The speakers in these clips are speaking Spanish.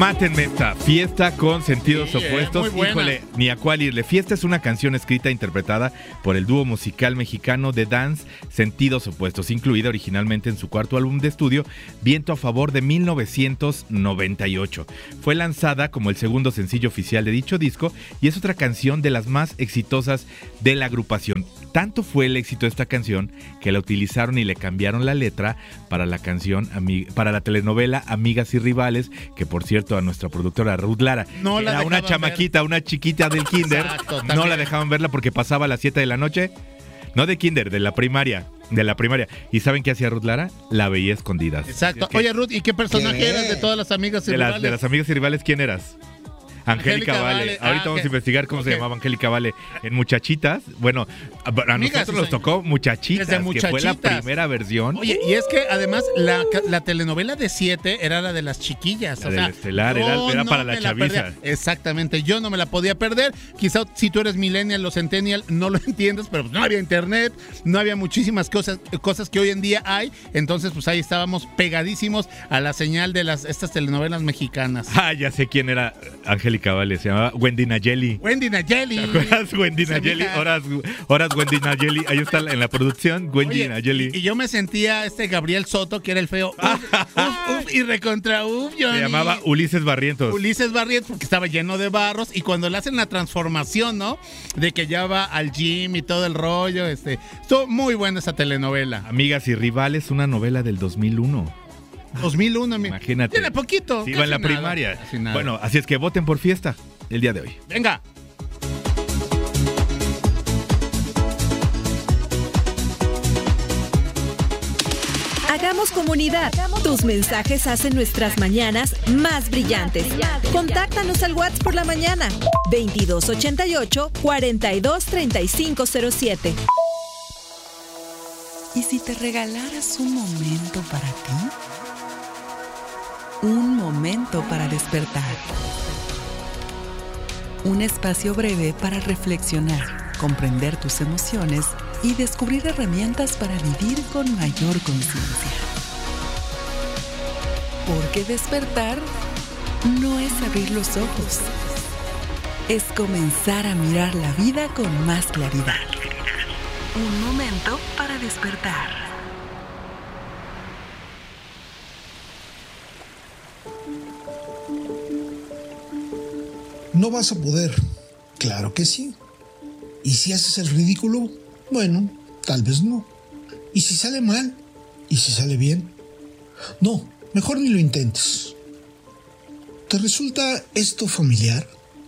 Mátenme esta fiesta con sentidos opuestos. Muy buena. Híjole, ni a cuál irle. Fiesta es una canción escrita e interpretada por el dúo musical mexicano de dance Sentidos Opuestos, incluida originalmente en su cuarto álbum de estudio, Viento a Favor, de 1998. Fue lanzada como el segundo sencillo oficial de dicho disco y es otra canción de las más exitosas de la agrupación. Tanto fue el éxito de esta canción que la utilizaron y le cambiaron la letra para la canción, para la telenovela Amigas y Rivales, que por cierto a nuestra productora Ruth Lara, No la era una dejaban chamaquita, ver. una chiquita del kinder, Exacto, no también. la dejaban verla porque pasaba a las 7 de la noche, no de kinder, de la primaria. ¿Y saben qué hacía Ruth Lara? La veía escondidas. Exacto. Es que Oye, Ruth, ¿y qué personaje ¿Qué? eras de todas las amigas y de rivales? las Amigas y Rivales, ¿quién eras? Angélica Vale. Ahorita vamos a investigar cómo se llamaba Angélica Vale en Muchachitas. Bueno, a Amigas, nosotros nos tocó Muchachitas, Desde que fue la Muchachitas. primera versión. Oye, y es que además la telenovela de 7 era la de las chiquillas. La o del sea, estelar, yo era para no la me chaviza. perdía. Exactamente, yo no me la podía perder. Quizá si tú eres millennial o centennial no lo entiendes, pero pues no había internet, no había muchísimas cosas que hoy en día hay. Entonces, pues ahí estábamos pegadísimos a la señal de estas telenovelas mexicanas. Ah, ya sé quién era Angélica Vale, se llamaba Wendy Nayeli. Wendy Nayeli. ¿Te acuerdas? Wendy Esa Nayeli, vieja. horas Wendy Nayeli, ahí está en la producción, Wendy Oye, Nayeli. y yo me sentía Gabriel Soto, que era el feo. Uf, y recontra uf, Johnny. Se llamaba Ulises Barrientos. Ulises Barrientos, porque estaba lleno de barros, y cuando le hacen la transformación, ¿no? De que ya va al gym y todo el rollo, estuvo muy buena esa telenovela. Amigas y Rivales, una novela del 2001. 2001, Imagínate. Tiene poquito. Sí, iba en la casi nada, primaria. casi nada. Bueno, así es que voten por Fiesta el día de hoy. Venga. Hagamos comunidad. Tus mensajes hacen nuestras mañanas más brillantes. Contáctanos al WhatsApp por la mañana. 2288-423507. ¿Y si te regalaras un momento para ti? Un momento para despertar. Un espacio breve para reflexionar, comprender tus emociones y descubrir herramientas para vivir con mayor conciencia. Porque despertar no es abrir los ojos, es comenzar a mirar la vida con más claridad. Un momento para despertar. No vas a poder. Claro que sí. ¿Y si haces el ridículo? Bueno, tal vez no. ¿Y si sale mal? ¿Y si sale bien? No, mejor ni lo intentes. ¿Te resulta esto familiar?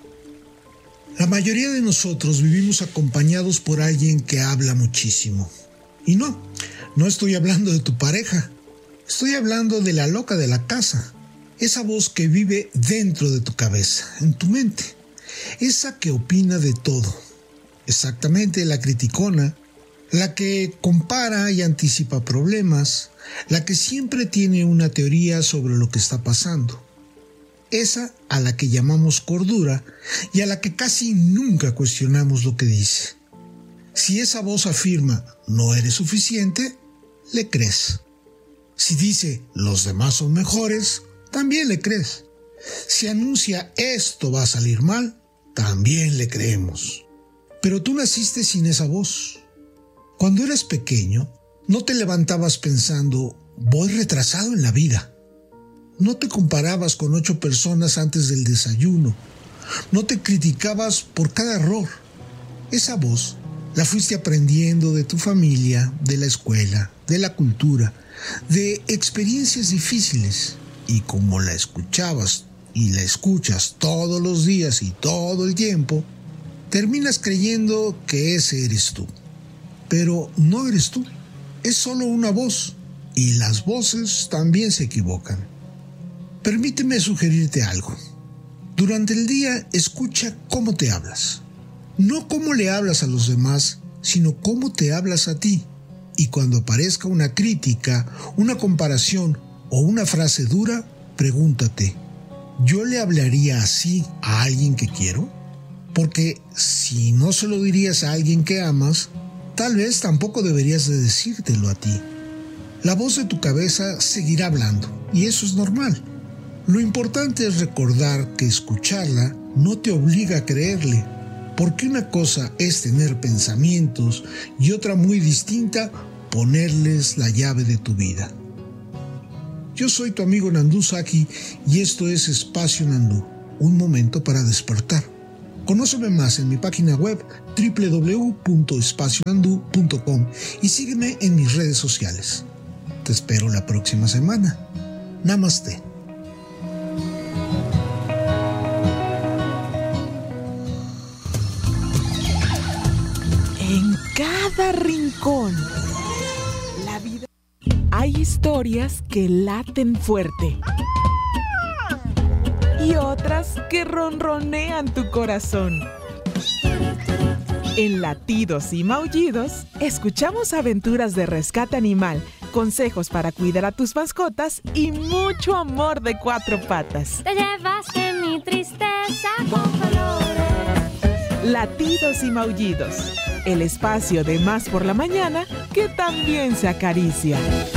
La mayoría de nosotros vivimos acompañados por alguien que habla muchísimo. Y no estoy hablando de tu pareja. Estoy hablando de la loca de la casa. Esa voz que vive dentro de tu cabeza, en tu mente. Esa que opina de todo. Exactamente, la criticona, la que compara y anticipa problemas, la que siempre tiene una teoría sobre lo que está pasando. Esa a la que llamamos cordura y a la que casi nunca cuestionamos lo que dice. Si esa voz afirma no eres suficiente, le crees. Si dice los demás son mejores, también le crees. Si anuncia esto va a salir mal, también le creemos. Pero tú naciste sin esa voz. Cuando eras pequeño, no te levantabas pensando, voy retrasado en la vida. No te comparabas con 8 personas antes del desayuno. No te criticabas por cada error. Esa voz la fuiste aprendiendo de tu familia, de la escuela, de la cultura, de experiencias difíciles. Y como la escuchabas y la escuchas todos los días y todo el tiempo, terminas creyendo que ese eres tú. Pero no eres tú. Es solo una voz. Y las voces también se equivocan. Permíteme sugerirte algo. Durante el día, escucha cómo te hablas. No cómo le hablas a los demás, sino cómo te hablas a ti. Y cuando aparezca una crítica, una comparación o una frase dura, pregúntate, ¿yo le hablaría así a alguien que quiero? Porque si no se lo dirías a alguien que amas, tal vez tampoco deberías de decírtelo a ti. La voz de tu cabeza seguirá hablando, y eso es normal. Lo importante es recordar que escucharla no te obliga a creerle, porque una cosa es tener pensamientos y otra muy distinta, ponerles la llave de tu vida. Yo soy tu amigo Nandú Saki y esto es Espacio Nandú, un momento para despertar. Conóceme más en mi página web www.espacionandú.com y sígueme en mis redes sociales. Te espero la próxima semana. Namaste. En cada rincón, la vida. Hay historias que laten fuerte y otras que ronronean tu corazón. En Latidos y Maullidos, escuchamos aventuras de rescate animal, consejos para cuidar a tus mascotas y mucho amor de cuatro patas. Te llevaste mi tristeza con colores. Latidos y Maullidos, el espacio de Más por la Mañana que también se acaricia.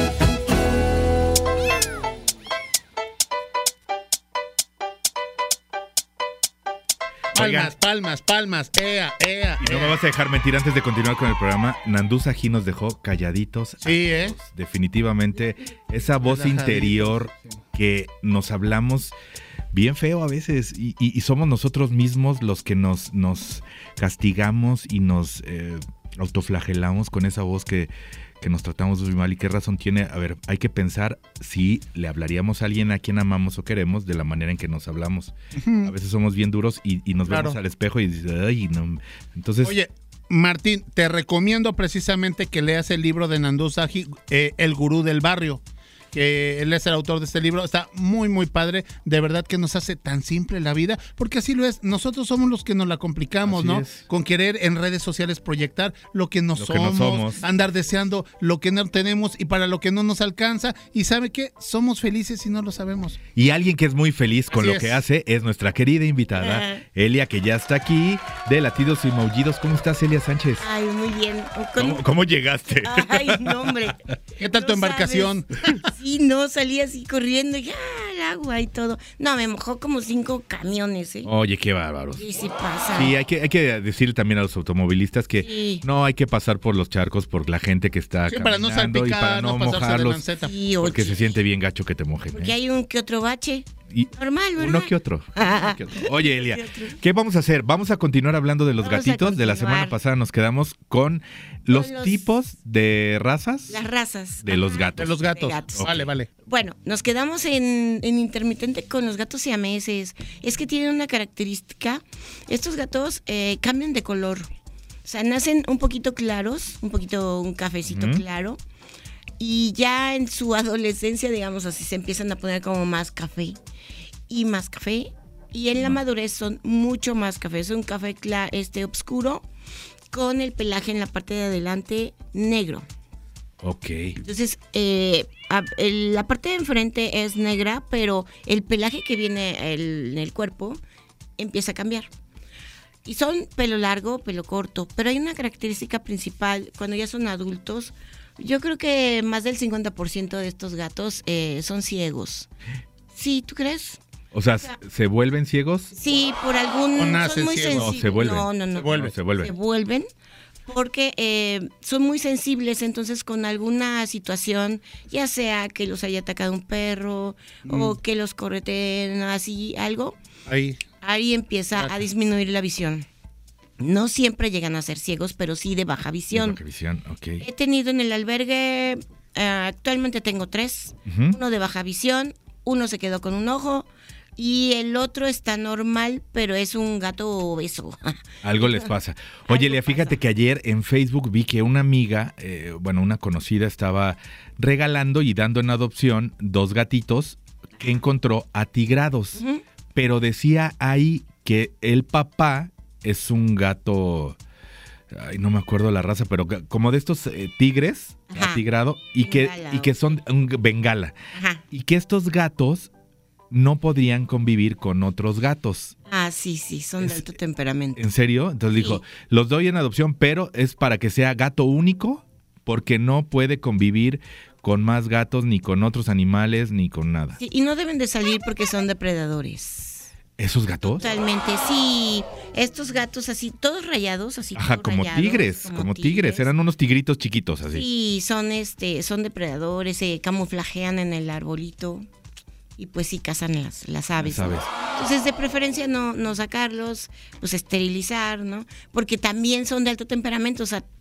Palmas, ea. Y no me vas a dejar mentir antes de continuar con el programa. Nandú Saki nos dejó calladitos. Sí, Definitivamente, esa voz interior que nos hablamos bien feo a veces y somos nosotros mismos los que nos castigamos y nos autoflagelamos con esa voz que nos tratamos muy mal. ¿Y qué razón tiene? A ver, hay que pensar si le hablaríamos a alguien a quien amamos o queremos de la manera en que nos hablamos. A veces somos bien duros y nos vemos al espejo y dices, ay, no. Entonces, oye, Martín, te recomiendo precisamente que leas el libro de Nandú Saki, El Gurú del Barrio, que él es el autor de este libro. Está muy, muy padre. De verdad que nos hace tan simple la vida, porque así lo es. Nosotros somos los que nos la complicamos, así ¿no? es. Con querer en redes sociales proyectar lo que no somos, andar deseando lo que no tenemos y para lo que no nos alcanza. Y ¿sabe qué? Somos felices y no lo sabemos. y alguien que es muy feliz con Así lo que es. hace es nuestra querida invitada, Elia, que ya está aquí, de Latidos y Maullidos. ¿Cómo estás, Elia Sánchez? Ay, muy bien. ¿Cómo llegaste? Ay, no, hombre. ¿Qué tal tu embarcación? Sabes. Sí, no, salí así corriendo, ya, el agua y todo. No, me mojó como 5 camiones, ¿eh? Oye, qué bárbaros. Sí, sí pasa. Sí, hay que decirle también a los automovilistas que no hay que pasar por los charcos por la gente que está Sí, para no caminando y para salpicar, no no pasarse de mojarlos, lanceta. Sí, porque oye, se siente bien gacho que te mojen. porque hay un que otro bache. Y Normal, ¿verdad? uno que otro. Oye, Elia, ¿qué vamos a hacer? Vamos a continuar hablando de los Vamos a gatitos. De la continuar. semana pasada nos quedamos con los tipos de razas Las razas. de los Ajá. gatos. De los gatos. De gatos. Vale. Bueno, nos quedamos en intermitente con los gatos siameses. Es que tienen una característica. Estos gatos cambian de color. O sea, nacen un poquito claros, un cafecito claro. Y ya en su adolescencia, digamos así, se empiezan a poner como más café y más café. Y en la madurez son mucho más café. Es un café oscuro con el pelaje en la parte de adelante negro. Ok. Entonces, la parte de enfrente es negra, pero el pelaje que viene en el cuerpo empieza a cambiar. Y son pelo largo, pelo corto, pero hay una característica principal, cuando ya son adultos, yo creo que más del 50% de estos gatos son ciegos. ¿Sí, tú crees? O sea, ¿se vuelven ciegos? Sí, por algún... O nacen son muy ciegos. sensibles. No, se vuelven. No. Se vuelven. Se vuelven porque son muy sensibles, entonces con alguna situación, ya sea que los haya atacado un perro o que los correteen, así, algo, ahí empieza a disminuir la visión. No siempre llegan a ser ciegos, pero sí de baja visión. De baja visión, ok. He tenido en el albergue, actualmente tengo 3, uno de baja visión, uno se quedó con un ojo y el otro está normal, pero es un gato obeso. Algo les pasa. Oye, Elia, fíjate que ayer en Facebook vi que una amiga, una conocida, estaba regalando y dando en adopción 2 gatitos que encontró atigrados. Pero decía ahí que el papá es un gato, no me acuerdo la raza, pero como de estos tigres, atigrado, y que son un bengala. Ajá. Y que estos gatos no podrían convivir con otros gatos. Ah, sí, son de alto temperamento. ¿En serio? Entonces dijo, los doy en adopción, pero es para que sea gato único, porque no puede convivir con más gatos, ni con otros animales, ni con nada. Sí, y no deben de salir porque son depredadores. ¿Esos gatos? Totalmente, sí. Estos gatos así, todos rayados, así. Ajá, todos como rayados, tigres, como tigres. Eran unos tigritos chiquitos así. Sí, son depredadores, se camuflajean en el arbolito y pues sí cazan las aves. Las aves. Entonces, de preferencia no sacarlos, pues esterilizar, ¿no? Porque también son de alto temperamento, o sea,